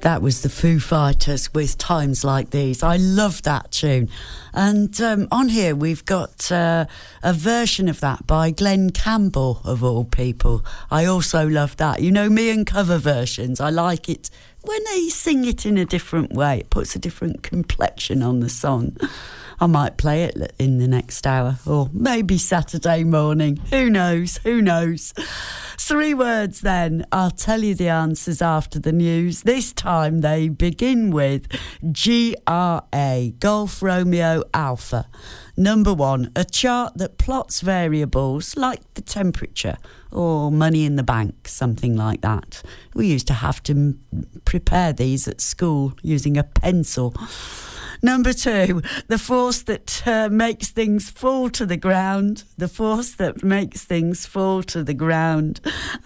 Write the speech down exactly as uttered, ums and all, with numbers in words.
That was the Foo Fighters with Times Like These. I love that tune. And um, on here we've got uh, a version of that by Glenn Campbell, of all people. I also love that. You know me and cover versions. I like it when they sing it in a different way. It puts a different complexion on the song. I might play it in the next hour, or maybe Saturday morning. Who knows? Who knows? Three words then. I'll tell you the answers after the news. This time they begin with G R A, Golf Romeo Alpha. Number one, a chart that plots variables like the temperature or money in the bank, something like that. We used to have to m- prepare these at school using a pencil. Number two, the force that uh, makes things fall to the ground. The force that makes things fall to the ground.